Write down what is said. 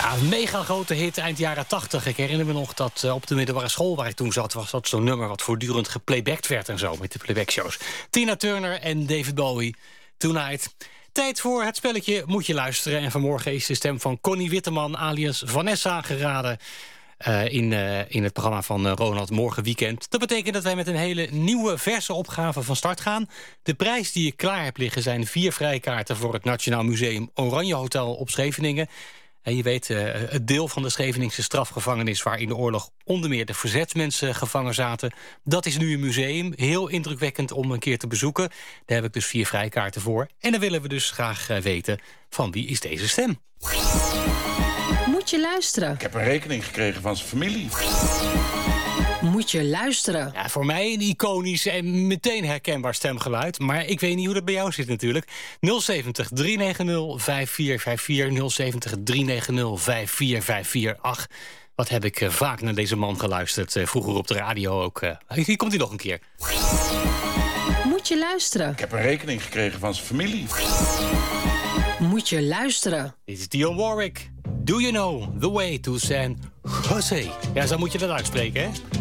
Ja, een mega grote hit eind jaren 80. Ik herinner me nog dat op de middelbare school waar ik toen zat, was dat zo'n nummer wat voortdurend geplaybacked werd en zo met de playbackshows. Tina Turner en David Bowie, Tonight. Tijd voor het spelletje Moet je luisteren. En vanmorgen is de stem van Connie Witteman alias Vanessa geraden in het programma van Ronald Morgen Weekend. Dat betekent dat wij met een hele nieuwe verse opgave van start gaan. De prijs die ik klaar heb liggen zijn 4 vrijkaarten voor het Nationaal Museum Oranje Hotel op Scheveningen. En je weet, het deel van de Scheveningse strafgevangenis waar in de oorlog onder meer de verzetsmensen gevangen zaten. Dat is nu een museum. Heel indrukwekkend om een keer te bezoeken. Daar heb ik dus 4 vrijkaarten voor. En dan willen we dus graag weten van wie is deze stem. Moet je luisteren. Ik heb een rekening gekregen van zijn familie. Moet je luisteren. Ja, voor mij een iconisch en meteen herkenbaar stemgeluid. Maar ik weet niet hoe dat bij jou zit natuurlijk. 070 390 5454 070 390 5454. Ach, wat heb ik vaak naar deze man geluisterd. Vroeger op de radio ook. Hier komt hij nog een keer. Moet je luisteren. Ik heb een rekening gekregen van zijn familie. Moet je luisteren. Dit is Dionne Warwick. Do you know the way to San Jose? Ja, zo moet je dat uitspreken, hè?